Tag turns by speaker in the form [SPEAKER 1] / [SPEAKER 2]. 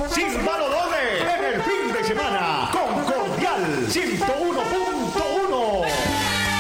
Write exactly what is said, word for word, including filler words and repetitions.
[SPEAKER 1] Silvano Doble en el fin de semana con Cordial ciento uno